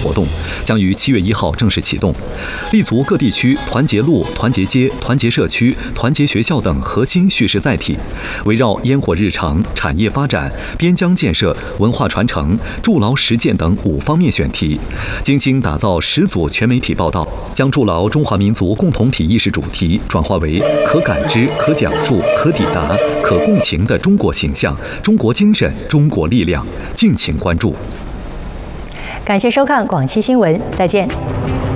活动，将于7月1号正式启动，立足各地区团结路、团结街、团结社区、团结学校等核心叙事载体，围绕烟火日常、产业发展、边疆建设、文化传承、筑牢实践等5方面选题，精心打造10组全媒体报道，将筑牢中华民族共同体意识主题转化为可感知、可讲述、可抵达、可共情的中国形象、中国精神、中国力量。敬请关注。 感谢收看广西新闻，再见。